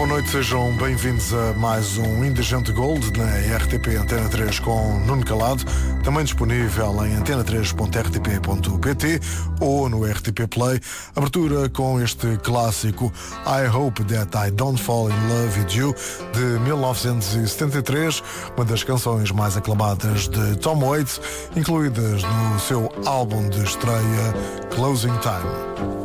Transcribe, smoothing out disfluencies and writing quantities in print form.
boa noite, sejam bem-vindos a mais um Indecente Gold na RTP Antena 3 com Nuno Calado, também disponível em antena3.rtp.pt ou no RTP Play. Abertura com este clássico I Hope That I Don't Fall in Love With You de 1973, uma das canções mais aclamadas de Tom Waits, incluídas no seu álbum de estreia Closing Time.